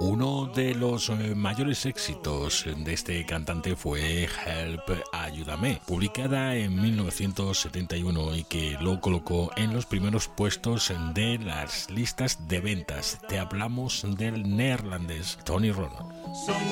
Uno de los mayores éxitos de este cantante fue Help, Ayúdame, publicada en 1971 y que lo colocó en los primeros puestos de las listas de ventas. Te hablamos del neerlandés Tony Ronald.